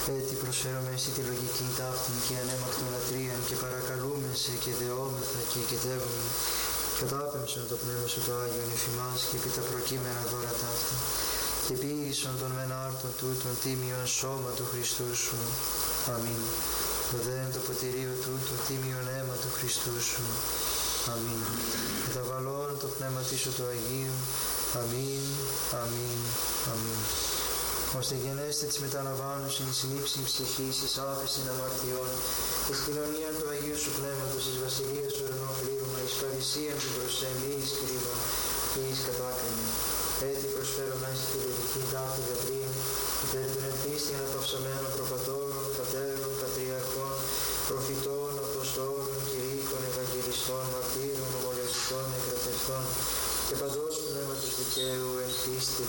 Έτσι προσφέρομαι εσύ τη λογική ταύτην και ανέμακτων λατρείαν και παρακαλούμε σε και δεόμεθα και οικετεύουμε. Κατάπεμψον το πνεύμα σου το Άγιον εφημάς και επί τα προκείμενα δώρα ταύτα. Και ποιήσον των μεν άρτων τούτων τίμιον σώμα του Χριστού σου. Αμήν. Το δέν το ποτηρίο τούτο τίμιον αίμα του Χριστού σου. Αμήν. Καταβαλών το πνεύμα σου το Αγίου. Αμήν, αμήν, αμήν. Ώστε γενέστε της μεταλαμβάνουσιν εις λήψην ψυχής, εις άφεσιν αμαρτιών, εις κοινωνίαν του Αγίου σου Πνεύματος, εις βασιλείας του ουρανού πλήρωμα, εις παρησίαν του προσέμι, εις κρύβα και εις κατάκριμα. Έτσι προσφέρω μέσα τη λογική ταύτη λατρεία, υπέρ των ελπίστιαν απαυσαμένων προπατώρων, πατέρων, πατριαρχών, προφητών, αποστόλων, κηρύκων, ευαγγελιστών, μαρτύρων, ομολογητών, εκρατευτών και παντός πνεύματος δικαίου εν πίστη